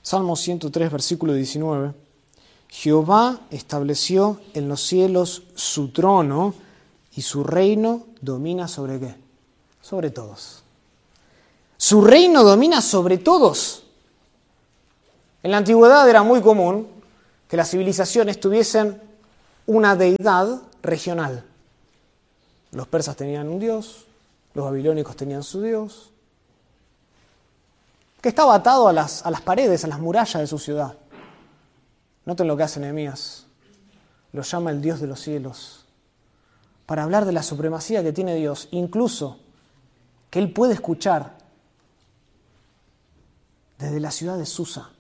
Salmo 103, versículo 19. Jehová estableció en los cielos su trono y su reino domina ¿sobre qué? Sobre todos. Su reino domina sobre todos. En la antigüedad era muy común que las civilizaciones tuviesen una deidad regional. Los persas tenían un dios, los babilónicos tenían su dios, que estaba atado a las paredes, a las murallas de su ciudad. Noten lo que hace Nehemías. Lo llama el Dios de los cielos, para hablar de la supremacía que tiene Dios, incluso que él puede escuchar desde la ciudad de Susa.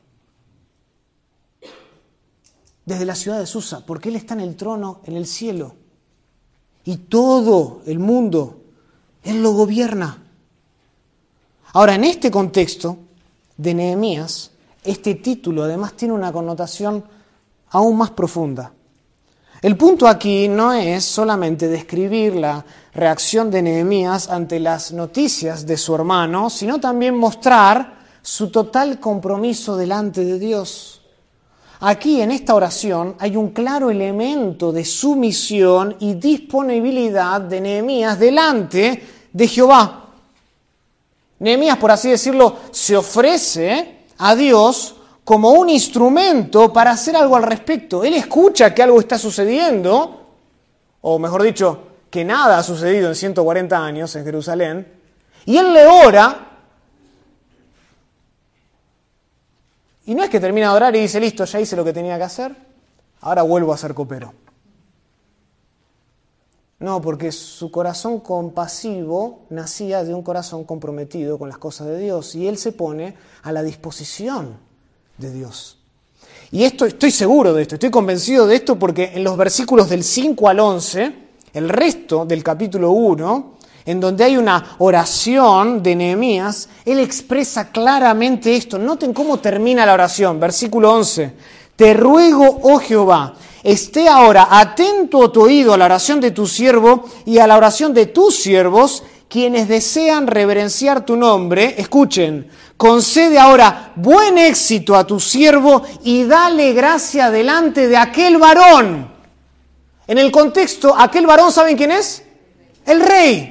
Desde la ciudad de Susa, porque él está en el trono, en el cielo. Y todo el mundo, él lo gobierna. Ahora, en este contexto de Nehemías, este título además tiene una connotación aún más profunda. El punto aquí no es solamente describir la reacción de Nehemías ante las noticias de su hermano, sino también mostrar su total compromiso delante de Dios. Aquí en esta oración hay un claro elemento de sumisión y disponibilidad de Nehemías delante de Jehová. Nehemías, por así decirlo, se ofrece a Dios como un instrumento para hacer algo al respecto. Él escucha que algo está sucediendo, o mejor dicho, que nada ha sucedido en 140 años en Jerusalén, y él le ora. Y no es que termina de orar y dice, listo, ya hice lo que tenía que hacer, ahora vuelvo a ser copero. No, porque su corazón compasivo nacía de un corazón comprometido con las cosas de Dios, y él se pone a la disposición de Dios. Y estoy seguro de esto, estoy convencido de esto, porque en los versículos del 5 al 11, el resto del capítulo 1, en donde hay una oración de Nehemías, él expresa claramente esto. Noten cómo termina la oración. Versículo 11. Te ruego, oh Jehová, esté ahora atento tu oído a la oración de tu siervo y a la oración de tus siervos, quienes desean reverenciar tu nombre. Escuchen, concede ahora buen éxito a tu siervo y dale gracia delante de aquel varón. En el contexto, aquel varón, ¿saben quién es? El rey.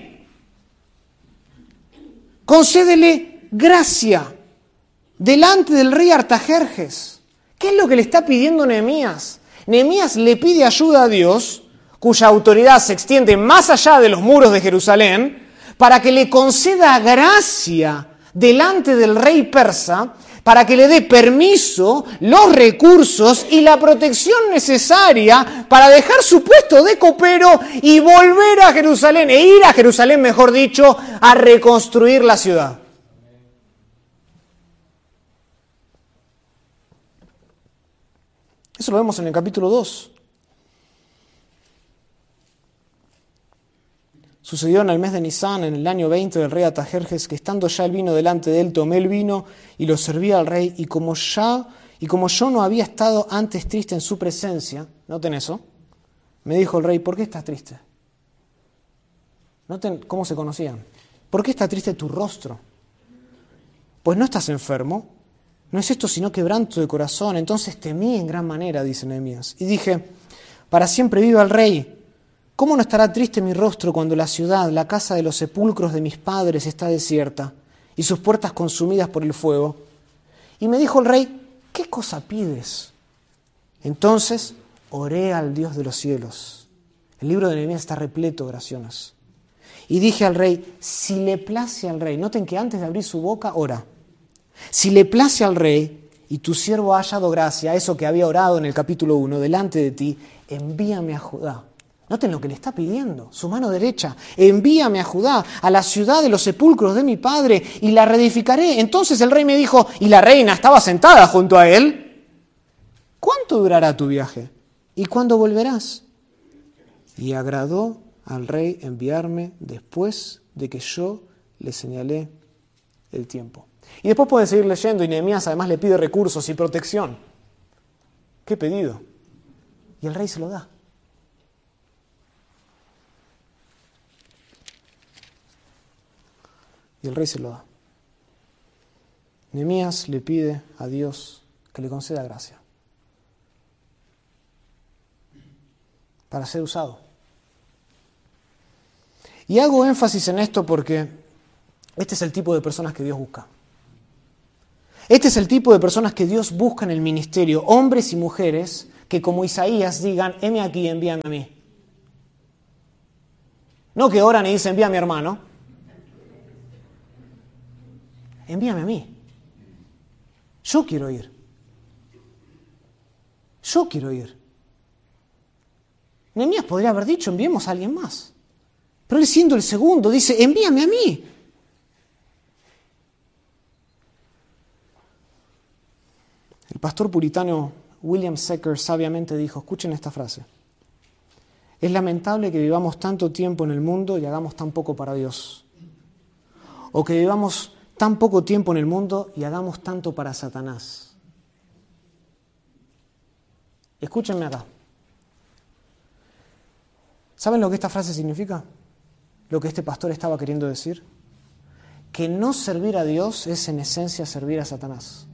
Concédele gracia delante del rey Artajerjes. ¿Qué es lo que le está pidiendo Nehemías? Nehemías le pide ayuda a Dios, cuya autoridad se extiende más allá de los muros de Jerusalén, para que le conceda gracia delante del rey persa, para que le dé permiso, los recursos y la protección necesaria para dejar su puesto de copero y volver a Jerusalén, e ir a Jerusalén, mejor dicho, a reconstruir la ciudad. Eso lo vemos en el capítulo 2. Sucedió en el mes de Nisán, en el año 20 del rey Artajerjes, que estando ya el vino delante de él, tomé el vino y lo serví al rey, y como yo no había estado antes triste en su presencia, noten eso, me dijo el rey, ¿por qué estás triste? Noten cómo se conocían. ¿Por qué está triste tu rostro? Pues no estás enfermo, no es esto sino quebranto de corazón. Entonces temí en gran manera, dice Nehemías, y dije, para siempre viva el rey. ¿Cómo no estará triste mi rostro cuando la ciudad, la casa de los sepulcros de mis padres está desierta y sus puertas consumidas por el fuego? Y me dijo el rey, ¿qué cosa pides? Entonces oré al Dios de los cielos. El libro de Nehemías está repleto de oraciones. Y dije al rey, si le place al rey, noten que antes de abrir su boca, ora. Si le place al rey y tu siervo ha hallado gracia, eso que había orado en el capítulo 1, delante de ti, envíame a Judá. Noten lo que le está pidiendo, su mano derecha. Envíame a Judá, a la ciudad de los sepulcros de mi padre, y la reedificaré. Entonces el rey me dijo, y la reina estaba sentada junto a él, ¿cuánto durará tu viaje? ¿Y cuándo volverás? Y agradó al rey enviarme después de que yo le señalé el tiempo. Y después pueden seguir leyendo, y Nehemías además le pide recursos y protección. ¿Qué pedido? Y el rey se lo da. Y el rey se lo da. Nehemías le pide a Dios que le conceda gracia para ser usado. Y hago énfasis en esto porque este es el tipo de personas que Dios busca. Este es el tipo de personas que Dios busca en el ministerio, hombres y mujeres que como Isaías digan, heme aquí, envíame a mí. No que oran y dicen, envía a mi hermano. Envíame a mí. Yo quiero ir. Yo quiero ir. Nehemías podría haber dicho, enviemos a alguien más. Pero él siendo el segundo dice, envíame a mí. El pastor puritano William Secker sabiamente dijo, escuchen esta frase, es lamentable que vivamos tanto tiempo en el mundo y hagamos tan poco para Dios. O que vivamos tan poco tiempo en el mundo y hagamos tanto para Satanás. Escúchenme acá. ¿Saben lo que esta frase significa? Lo que este pastor estaba queriendo decir. Que no servir a Dios es en esencia servir a Satanás.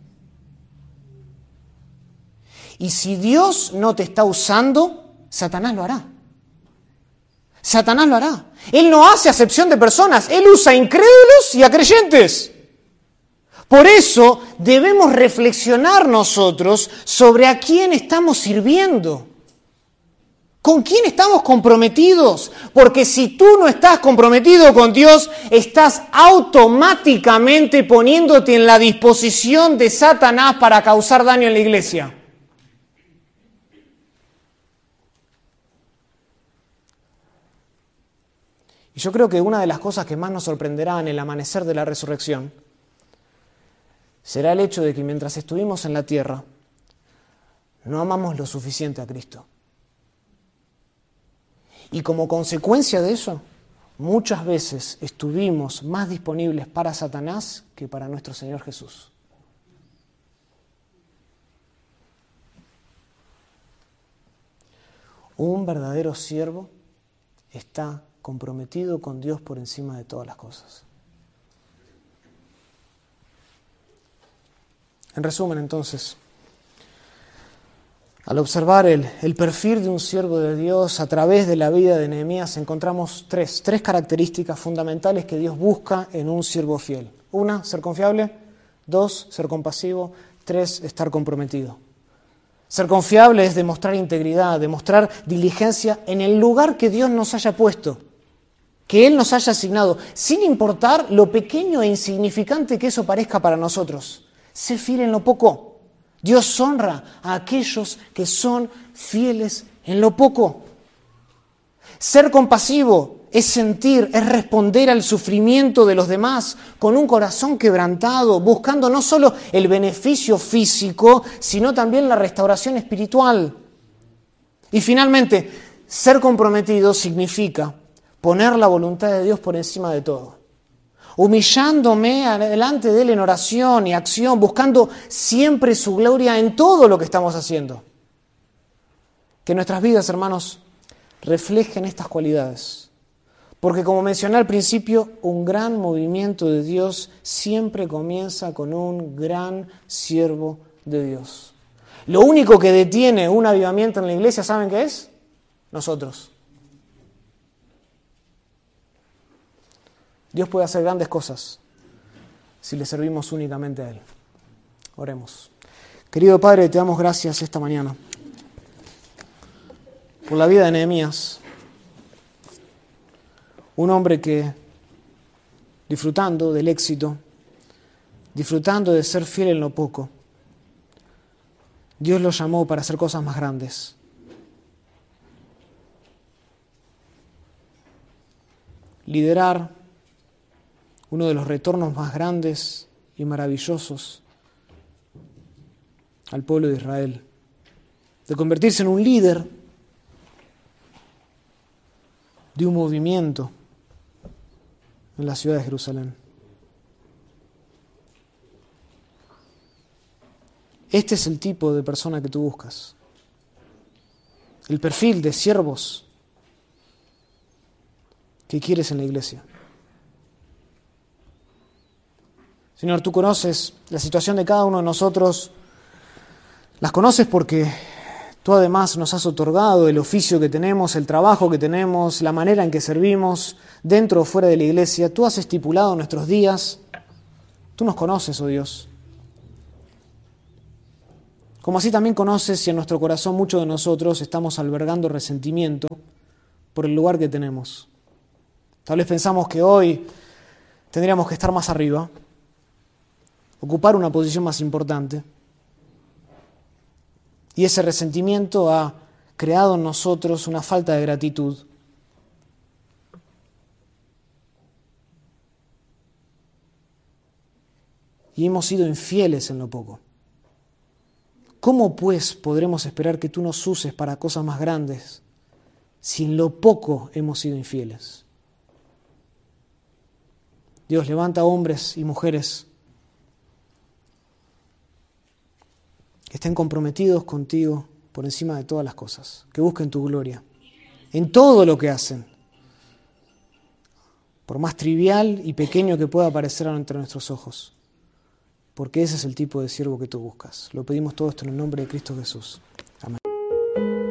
Y si Dios no te está usando, Satanás lo hará. Satanás lo hará. Él no hace acepción de personas. Él usa a incrédulos y a creyentes. Por eso debemos reflexionar nosotros sobre a quién estamos sirviendo. ¿Con quién estamos comprometidos? Porque si tú no estás comprometido con Dios, estás automáticamente poniéndote en la disposición de Satanás para causar daño en la iglesia. Y yo creo que una de las cosas que más nos sorprenderá en el amanecer de la resurrección será el hecho de que mientras estuvimos en la tierra, no amamos lo suficiente a Cristo. Y como consecuencia de eso, muchas veces estuvimos más disponibles para Satanás que para nuestro Señor Jesús. Un verdadero siervo está comprometido con Dios por encima de todas las cosas. En resumen, entonces, al observar el perfil de un siervo de Dios a través de la vida de Nehemías, encontramos tres características fundamentales que Dios busca en un siervo fiel. 1, ser confiable. 2, ser compasivo. 3, estar comprometido. Ser confiable es demostrar integridad, demostrar diligencia en el lugar que Dios nos haya puesto, que Él nos haya asignado, sin importar lo pequeño e insignificante que eso parezca para nosotros. Ser fiel en lo poco. Dios honra a aquellos que son fieles en lo poco. Ser compasivo es sentir, es responder al sufrimiento de los demás con un corazón quebrantado, buscando no solo el beneficio físico, sino también la restauración espiritual. Y finalmente, ser comprometido significa poner la voluntad de Dios por encima de todo. Humillándome delante de Él en oración y acción, buscando siempre su gloria en todo lo que estamos haciendo. Que nuestras vidas, hermanos, reflejen estas cualidades. Porque como mencioné al principio, un gran movimiento de Dios siempre comienza con un gran siervo de Dios. Lo único que detiene un avivamiento en la iglesia, ¿saben qué es? Nosotros. Dios puede hacer grandes cosas si le servimos únicamente a Él. Oremos. Querido Padre, te damos gracias esta mañana por la vida de Nehemías. Un hombre que, disfrutando del éxito, disfrutando de ser fiel en lo poco, Dios lo llamó para hacer cosas más grandes. Liderar uno de los retornos más grandes y maravillosos al pueblo de Israel, de convertirse en un líder de un movimiento en la ciudad de Jerusalén. Este es el tipo de persona que tú buscas, el perfil de siervos que quieres en la iglesia. Señor, tú conoces la situación de cada uno de nosotros, las conoces porque tú además nos has otorgado el oficio que tenemos, el trabajo que tenemos, la manera en que servimos, dentro o fuera de la iglesia. Tú has estipulado nuestros días. Tú nos conoces, oh Dios. Como así también conoces si en nuestro corazón muchos de nosotros estamos albergando resentimiento por el lugar que tenemos. Tal vez pensamos que hoy tendríamos que estar más arriba, ocupar una posición más importante. Y ese resentimiento ha creado en nosotros una falta de gratitud. Y hemos sido infieles en lo poco. ¿Cómo pues podremos esperar que tú nos uses para cosas más grandes si en lo poco hemos sido infieles? Dios, levanta hombres y mujeres que estén comprometidos contigo por encima de todas las cosas, que busquen tu gloria en todo lo que hacen, por más trivial y pequeño que pueda parecer ante nuestros ojos, porque ese es el tipo de siervo que tú buscas. Lo pedimos todo esto en el nombre de Cristo Jesús.